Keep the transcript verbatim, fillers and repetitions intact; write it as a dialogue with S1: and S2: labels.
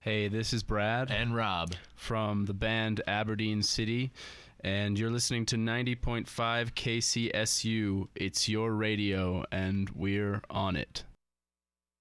S1: Hey, this is Brad.
S2: And Rob.
S1: From the band Aberdeen City. And you're listening to ninety point five K C S U. It's your radio, and we're on it.